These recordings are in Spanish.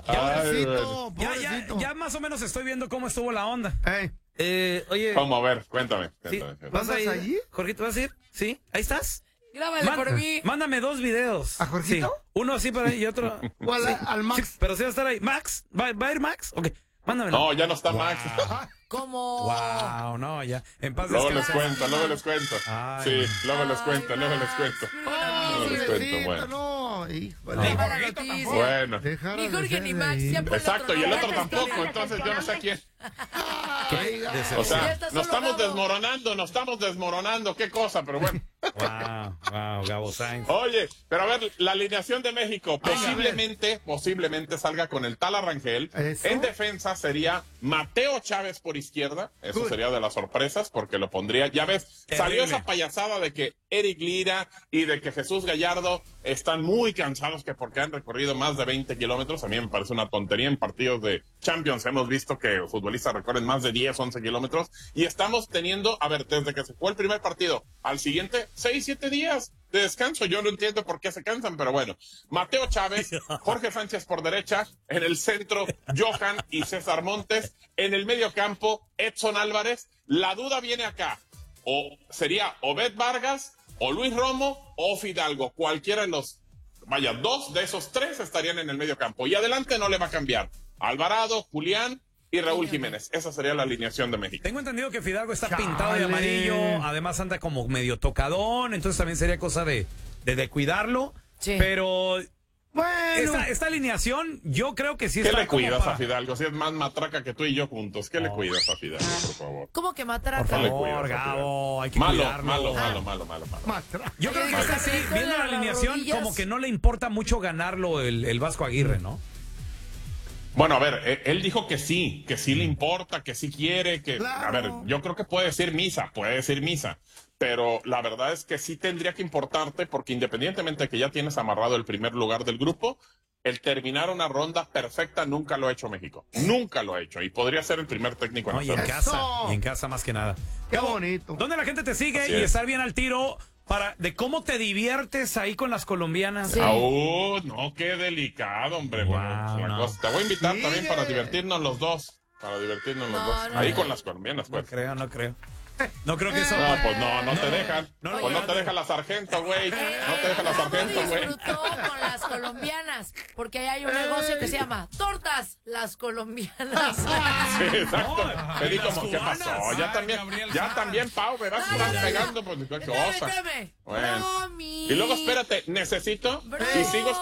Pobrecito, Ya más o menos estoy viendo cómo estuvo la onda. Oye. ¿Cómo? A ver, cuéntame. Sí, ¿vas a ir? allí? Jorgito, ¿vas a ir? Sí, ahí estás. Grábale por mí. Mándame 2 videos. ¿A Jorgito? Sí. Uno así para ahí y otro. O al Max. Sí, pero sí va a estar ahí. ¿Max? ¿Va a ir Max? Ok, mándamelo. No, ya no está Max. ¿Cómo? Wow, no, ya. En paz Luego les descanse. cuento. Ay. Sí, luego les cuento. No, Bueno. No, híjole. Mala noticia. Bueno. Déjala Ni de Jorge ser ni de Max. ahí. Siempre Exacto, y el otro Esta tampoco, historia. entonces yo no sé a quién. Oiga. O sea, Ya está nos estamos solo desmoronando, qué cosa, pero bueno. Wow, Gabo Sainz. Oye, pero a ver, la alineación de México posiblemente salga con el Tala Rangel. ¿Eso? En defensa sería Mateo Chávez por izquierda. Eso Good. sería de las sorpresas porque lo pondría. Ya ves, salió esa payasada de que Eric Lira y de que Jesús Gallardo están muy cansados que porque han recorrido más de 20 kilómetros. A mí me parece una tontería. En partidos de Champions hemos visto que futbolistas recorren más de 10, 11 kilómetros y estamos teniendo, a ver, desde que se fue el primer partido al siguiente, 6, 7 días de descanso. Yo no entiendo por qué se cansan, pero bueno. Mateo Chávez, Jorge Sánchez por derecha, en el centro, Johan y César Montes, en el medio campo, Edson Álvarez. La duda viene acá. O sería Obed Vargas, o Luis Romo, o Fidalgo. Cualquiera de los, vaya, 2 de esos 3 estarían en el medio campo. Y adelante no le va a cambiar. Alvarado, Julián y Raúl Jiménez. Esa sería la alineación de México. Tengo entendido que Fidalgo está Chale. pintado de amarillo, además anda como medio tocadón, entonces también sería cosa de cuidarlo. Sí. Pero Bueno. esta alineación, yo creo que sí ¿Qué está le como cuidas para... a Fidalgo? Si es más matraca que tú y yo juntos. ¿Qué le cuidas a Fidalgo, por favor? ¿Cómo que Por matraca? le favor, cuidas a Gabo, hay que Malo, cuidarlo. malo. Matra. Yo creo que Oye, está así, ¿se viendo la las alineación, rodillas? como que no le importa mucho ganarlo el Vasco Aguirre, ¿no? Bueno, a ver, él dijo que sí le importa, que sí quiere, que... Claro. A ver, yo creo que puede decir misa, pero la verdad es que sí tendría que importarte porque independientemente de que ya tienes amarrado el primer lugar del grupo, el terminar una ronda perfecta nunca lo ha hecho México. Nunca lo ha hecho y podría ser el primer técnico en No, y en hacerlo. casa más que nada. Qué Gabo, bonito. ¿dónde la gente te sigue Así y es. estar bien al tiro de cómo te diviertes ahí con las colombianas? Sí. No, qué delicado, hombre. Bueno, Wow, una no. cosa. Te voy a invitar Sigue. también para divertirnos los dos. No, Ahí no. con las colombianas, No pues. creo. No creo que eso... No, pues no te dejan. no, Pues no no. te deja la sargento, güey. No te deja la Gabo sargento, güey. disfrutó con las colombianas, porque ahí hay un negocio que se llama Tortas Las Colombianas. Sí, exacto. No, Te di las como, ¿qué cubanas. pasó? Ya también, Pau, verás que están pegando, pues, qué cosa. Espérame. Bueno. Bromi. Y luego, espérate, necesito, y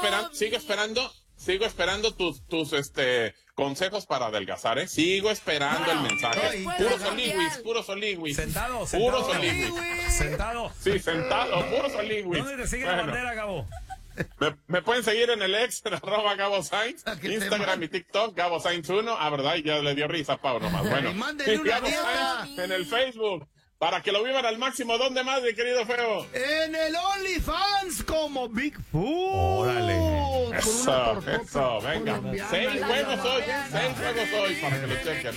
sigo esperando tus consejos para adelgazar, ¿eh? Sigo esperando el mensaje. Después Puro del soliwis, mundial. puro soliwis. Sentado. Puro soliwis. Sentado. Sí, sentado, puro soliwis. ¿Dónde te sigue la Bueno, bandera, Gabo? me pueden seguir en el ex, en @Gabo Sainz, Ah, que te Instagram mande. y TikTok, Gabo Sainz 1. Ah, ¿verdad? Y ya le dio risa a Pau nomás. Bueno, Y mándenle una Gabo dieta. Sainz en el Facebook, para que lo vivan al máximo. ¿Dónde más, mi querido Feo? En el OnlyFans como Bigfoot. Órale. Con una tortota Eso, venga. colombiana. 6 juegos hoy, para que lo chequen.